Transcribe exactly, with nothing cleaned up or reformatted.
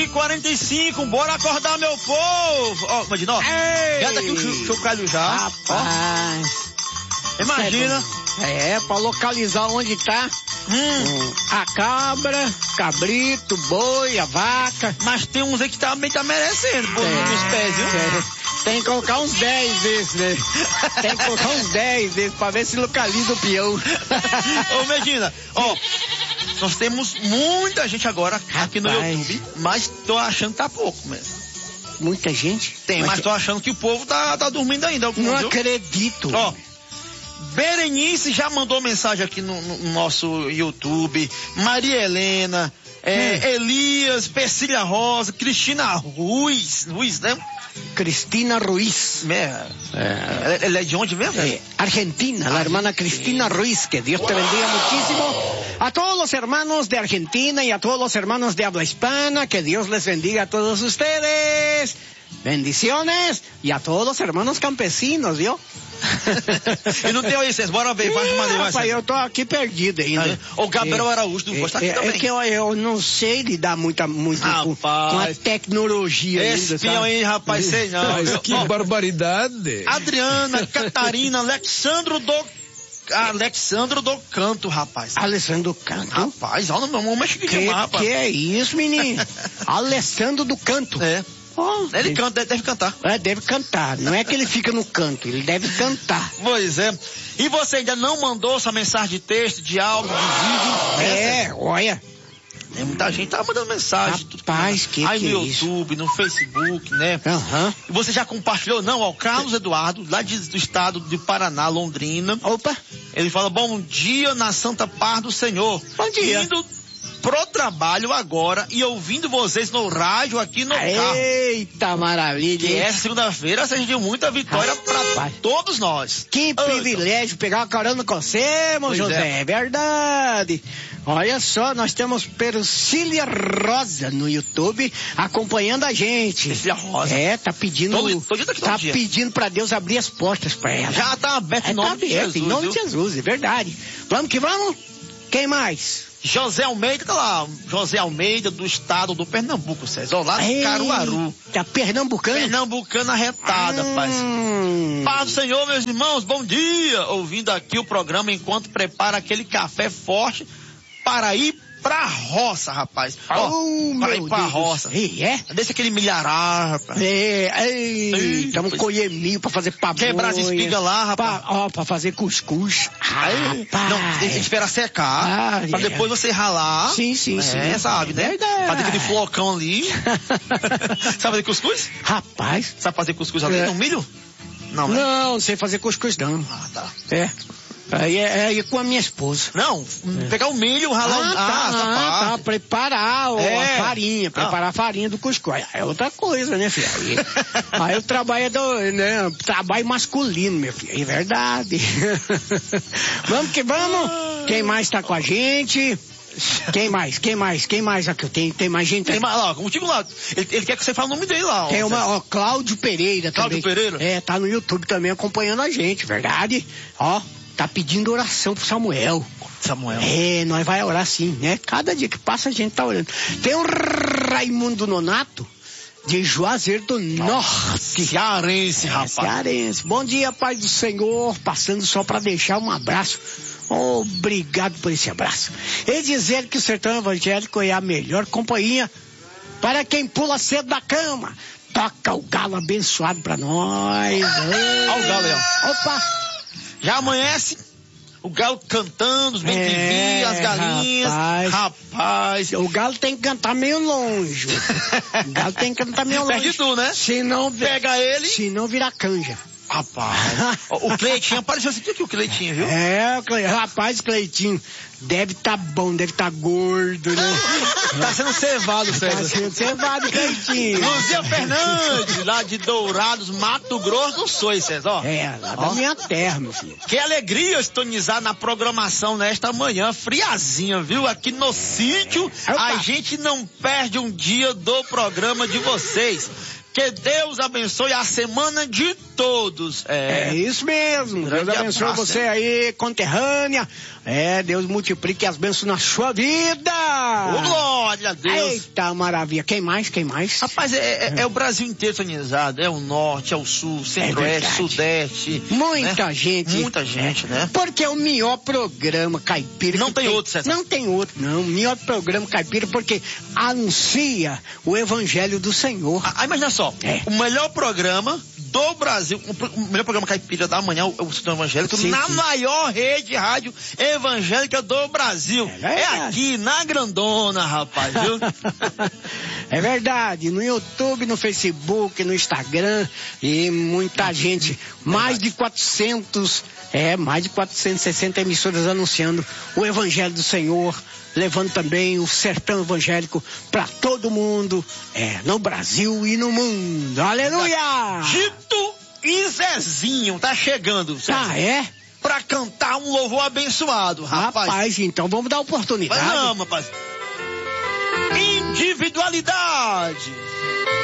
e quarenta e cinco, bora acordar, meu povo. Ó, imagina, ó. Já tá aqui o chocalho já. Rapaz. Ó. Imagina. É, pra localizar onde tá hum. a cabra, cabrito, boi, a vaca. Mas tem uns aí que também tá merecendo, pô, é, nos pés, viu? É. Tem que colocar uns dez desses, né? Tem que colocar uns dez desses pra ver se localiza o peão. Ô, Medina, ó, nós temos muita gente agora aqui no Rapaz. YouTube, mas tô achando que tá pouco mesmo. Muita gente? Tem, mas, mas tô achando que o povo tá, tá dormindo ainda. Algum, não viu? acredito. Ó, Berenice já mandou mensagem aqui no, no nosso YouTube, Maria Helena, é, hum. Elias, Persília Rosa, Cristina Ruiz, Ruiz, né? Cristina Ruiz. É. É. Ela é de onde mesmo? É, Argentina, la hermana Cristina Ruiz. Que Dios te bendiga muchísimo. A todos los hermanos de Argentina y a todos los hermanos de habla hispana, que Dios les bendiga a todos ustedes. Bendiciones. E a todos os hermanos campesinos, viu? E não tem aí, vocês, bora ver, vai de maneira. Rapaz, eu tô aqui perdido ainda. É. O Gabriel é, Araújo do Voz tá aqui é, também. É que eu, eu não sei lidar muita, muito com, com a tecnologia esse ainda, pião aí, rapaz, sei não. Mas que oh, barbaridade. Adriana, Catarina, Alexandro do... Alexandro do Canto, rapaz. Alessandro do Canto? Rapaz, olha o meu nome, que, que, rapaz. Que é isso, menino? Alessandro do Canto. É. Oh, ele deve, canta, deve cantar. É, deve cantar. Não é que ele fica no canto, ele deve cantar. Pois é. E você ainda não mandou sua mensagem de texto, de áudio, de vídeo? É, é olha. É, muita gente tá mandando mensagem. Rapaz, tudo que aí que no é YouTube, isso? no Facebook, né? Aham. Uhum. E você já compartilhou? Não, ó, o Carlos Eduardo, lá de, do estado de Paraná, Londrina. Opa. Ele fala, bom dia na Santa Paz do Senhor. Bom dia. Indo pro trabalho agora e ouvindo vocês no rádio aqui no carro. Eita, maravilha. Que essa segunda-feira seja de muita vitória para todos nós. Que oh, privilégio então. Pegar uma carona com você, irmão José. É. é verdade. Olha só, nós temos Persília Rosa no YouTube acompanhando a gente. Persília Rosa. É, tá pedindo. Todo, todo daqui, todo tá dia. pedindo pra Deus abrir as portas pra ela. Já tá aberto é, em nome tá de aberto, Jesus. Em nome viu? de Jesus, é verdade. Vamos que vamos? Quem mais? José Almeida, tá lá, José Almeida do estado do Pernambuco, César, lá de Caruaru. Tá pernambucano? Pernambucana arretada, hum. Paz. Paz do Senhor, meus irmãos, bom dia. Ouvindo aqui o programa enquanto prepara aquele café forte para ir pra roça, rapaz. Ó, oh, para ir pra Deus. roça. E é? Desse aquele milharar, rapaz. É, ei, estamos colher milho pra fazer pamonha. Quebrar as espigas lá, rapaz. Pra, ó, pra fazer cuscuz. Aí, não, tem que esperar secar, ah, pra é. depois você ralar. Sim, sim, é, sim. É, sabe, né? Verdade. Fazer aquele flocão ali. Sabe fazer cuscuz? Rapaz. Sabe fazer cuscuz ali é. no milho? Não, né? Não, não sei fazer cuscuz não. Ah, tá. É. Aí é, é com a minha esposa. Não, é. pegar o milho, ralar ah, o... Tá, ah, essa ah, parte. tá, preparar é. a farinha, preparar ah. a farinha do cuscuz. É outra coisa, né, filho? Aí, aí o trabalho é do, né, trabalho masculino, meu filho. É verdade. Vamos que vamos. Quem mais tá com a gente? Quem mais? Quem mais? Quem mais aqui? Tem, tem mais gente Tem aqui. mais lá, contigo lá. Ele, ele quer que você fale o nome dele lá. Ó, tem uma, ó, Cláudio Pereira Cláudio também. Pereira? É, tá no YouTube também acompanhando a gente, verdade? Ó, tá pedindo oração pro Samuel. Samuel. É, nós vai orar sim, né? Cada dia que passa a gente tá orando. Tem o Raimundo Nonato, de Juazeiro do Norte. Cearense, rapaz. Cearense. Bom dia, Pai do Senhor. Passando só pra deixar um abraço. Obrigado por esse abraço. E dizer que o Sertão Evangélico é a melhor companhia para quem pula cedo da cama. Toca o galo abençoado pra nós. Olha o galo aí, ó. Opa! Já amanhece, o galo cantando, os bem é, as galinhas. Rapaz. rapaz. O galo tem que cantar meio longe. O galo tem que cantar meio longe. Perde tu, né? Se não, pega ele. Se não vira canja. Rapaz. O Cleitinho apareceu assim aqui, o Cleitinho, viu? É, o Cle... rapaz, Cleitinho. Deve tá bom, deve tá gordo, né? Tá sendo cevado, César. Tá sendo cevado, Cleitinho. Luzia Fernandes, lá de Dourados, Mato Grosso do Sul, César, ó. É, lá da ó. minha terra, meu filho. Que alegria estonizar na programação nesta manhã, friazinha, viu? Aqui no sítio, Opa. a gente não perde um dia do programa de vocês. Que Deus abençoe a semana de todos. É, é isso mesmo. Deus abençoe abraço, você hein? aí, conterrânea. É, Deus multiplique as bênçãos na sua vida. Ô, glória a Deus. Eita, maravilha. Quem mais? Quem mais? Rapaz, é, é, é o Brasil inteiro sintonizado. É o norte, é o sul, centro-oeste, é sudeste. Muita né? gente. Muita gente, é. né? Porque é o melhor programa caipira. Não tem, tem outro, César. Não tem outro, não. O melhor programa caipira porque anuncia o evangelho do Senhor. Ah, imagina só. É. O melhor programa do Brasil, o melhor programa caipira da manhã, o Sistema Evangélico, sim, na sim. maior rede de rádio evangélica do Brasil. É, é aqui, na Grandona, rapaz, viu? É verdade, no YouTube, no Facebook, no Instagram, e muita gente, mais de quatrocentos, é, mais de quatrocentas e sessenta emissoras anunciando o Evangelho do Senhor, levando também o sertão evangélico para todo mundo, é, no Brasil e no mundo. Aleluia! Gito e Zezinho tá chegando. Ah, ah, é? Pra cantar um louvor abençoado, rapaz. Rapaz, então vamos dar oportunidade. Mas não, rapaz. Individualidade.